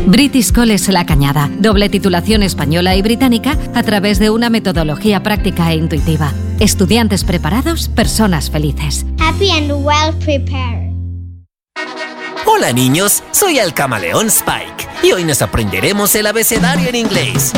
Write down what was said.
British College La Cañada. Doble titulación española y británica a través de una metodología práctica e intuitiva. Estudiantes preparados, personas felices. Happy and well prepared. Hola niños, soy el camaleón Spike y hoy nos aprenderemos el abecedario en inglés.